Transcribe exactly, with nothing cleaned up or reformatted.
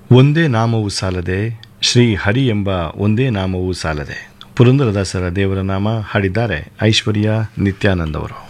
ಒಂದೇ ನಾಮವು ಸಾಲದೆ, ಶ್ರೀ ಹರಿ ಎಂಬ ಒಂದೇ ನಾಮವು ಸಾಲದೆ. ಪುರಂದರದಾಸರ ದೇವರ ನಾಮ ಹಾಡಿದ್ದಾರೆ ಐಶ್ವರ್ಯ ನಿತ್ಯಾನಂದ್ ಅವರು.